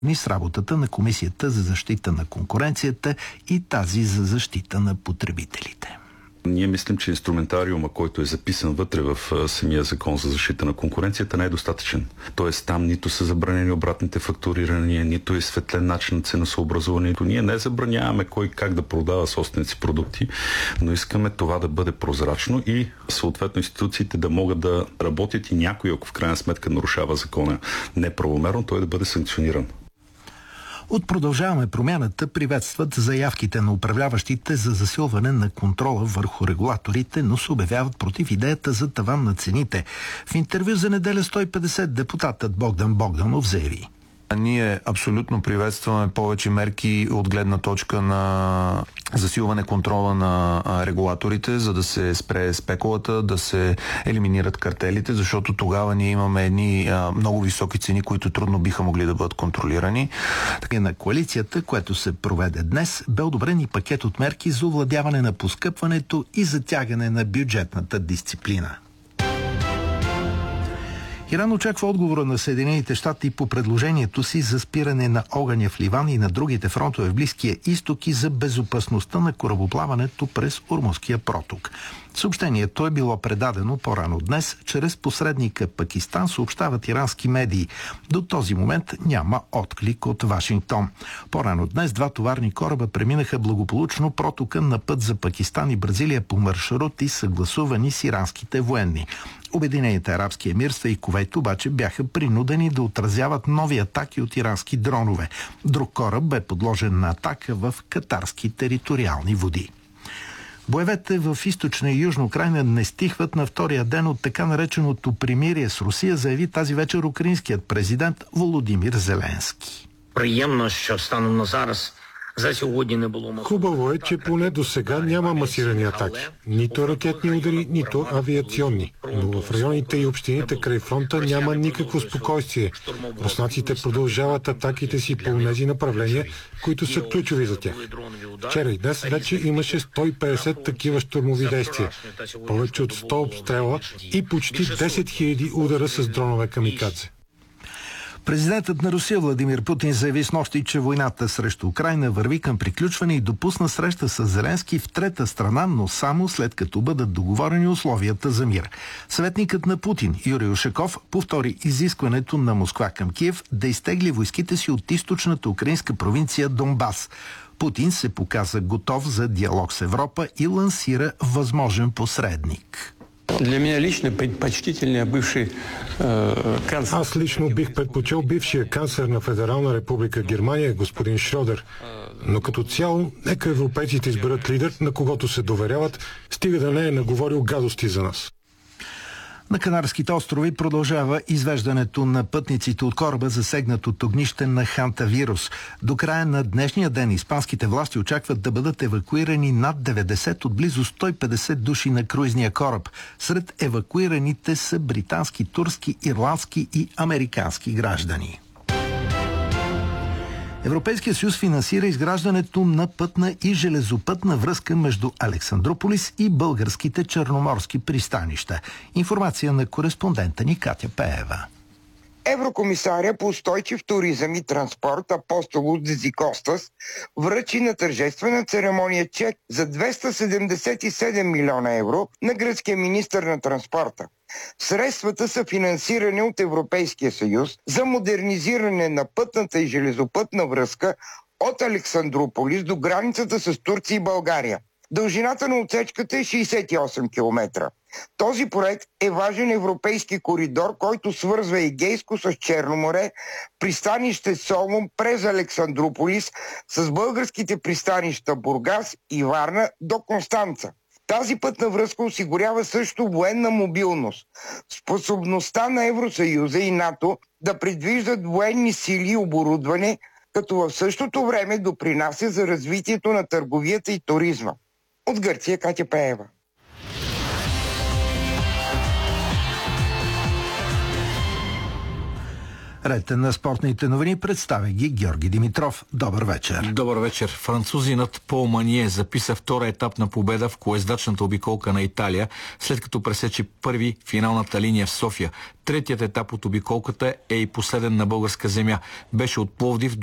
с работата на Комисията за защита на конкуренцията и тази за защита на потребителите. Ние мислим, че инструментариума, който е записан вътре в самия закон за защита на конкуренцията, не е достатъчен. Тоест там нито са забранени обратните фактурирания, нито е светлен начин на ценосъобразуването. Ние не забраняваме кой как да продава собственици продукти, но искаме това да бъде прозрачно и съответно институциите да могат да работят и някой, ако в крайна сметка нарушава закона неправомерно, той да бъде санкциониран. От Продължаваме промяната приветстват заявките на управляващите за засилване на контрола върху регулаторите, но се обявяват против идеята за таван на цените. В интервю за неделя 150 депутатът Богдан Богданов заяви: ние абсолютно приветстваме повече мерки от гледна точка на засилване контрола на регулаторите, за да се спре спекулата, да се елиминират картелите, защото тогава ние имаме едни много високи цени, които трудно биха могли да бъдат контролирани. На коалицията, което се проведе днес, бе одобрен и пакет от мерки за овладяване на поскъпването и затягане на бюджетната дисциплина. Иран очаква отговора на Съединените щати по предложението си за спиране на огъня в Ливан и на другите фронтове в Близкия изток и за безопасността на корабоплаването през Ормузския проток. Съобщението е било предадено по-рано днес чрез посредника Пакистан, съобщават ирански медии. До този момент няма отклик от Вашингтон. По-рано днес два товарни кораба преминаха благополучно протока на път за Пакистан и Бразилия по маршрути, съгласувани с иранските военни. Обединените арабски емирства и Кувейт обаче бяха принудени да отразяват нови атаки от ирански дронове. Друг кораб бе подложен на атака в катарски териториални води. Боевете в източна и южна Украйна не стихват на втория ден от така нареченото примирие с Русия, заяви тази вечер украинският президент Володимир Зеленски. Приємно, що станом на зараз за сьогодні не було. Хубаво е, че поне до сега няма масирани атаки. Нито ракетни удари, нито авиационни. Но в районите и общините край фронта няма никакво спокойствие. Руснаците продължават атаките си по тези направления, които са ключови за тях. Вчера и днес вече имаше 150 такива щурмови действия, повече от 100 обстрела и почти 10 000 удара с дронове камикадзе. Президентът на Русия Владимир Путин заяви снощи, че войната срещу Украйна върви към приключване и допусна среща с Зеленски в трета страна, но само след като бъдат договорени условията за мир. Съветникът на Путин Юрий Ушаков повтори изискването на Москва към Киев да изтегли войските си от източната украинска провинция Донбас. Путин се показа готов за диалог с Европа и лансира възможен посредник. Для меня лично предпочтителен бивший канцлер. Аз лично бих предпочел бившия канцлер на Федерална република Германия, господин Шрьодер. Но като цяло, нека европейците изберат лидер, на когото се доверяват, стига да не е наговорил гадости за нас. На Канарските острови продължава извеждането на пътниците от кораба, засегнат от огнищен на хантавирус. До края на днешния ден испанските власти очакват да бъдат евакуирани над 90 от близо 150 души на круизния кораб. Сред евакуираните са британски, турски, ирландски и американски граждани. Европейския съюз финансира изграждането на пътна и железопътна връзка между Александрополис и българските черноморски пристанища. Информация на кореспондента ни Катя Пеева. Еврокомисаря по устойчив туризъм и транспорт Апостолос Дезикостас връчи на тържествена церемония чек за 277 милиона евро на гръцкия министър на транспорта. Средствата са финансирани от Европейския съюз за модернизиране на пътната и железопътна връзка от Александрополис до границата с Турция и България. Дължината на отсечката е 68 км. Този проект е важен европейски коридор, който свързва Егейско с Черно море, пристанище Солун през Александрополис с българските пристанища Бургас и Варна до Констанца. Тази пътна връзка осигурява също военна мобилност. Способността на Евросъюза и НАТО да предвиждат военни сили и оборудване, като в същото време допринася за развитието на търговията и туризма. От Гърция Катя Пеева. Ред на спортните новини, представя ги Георги Димитров. Добър вечер. Добър вечер. Французинът Пол Мание записа втора етапна победа в колездачната обиколка на Италия, след като пресече първи финалната линия в София. Третият етап от обиколката е и последен на българска земя. Беше от Пловдив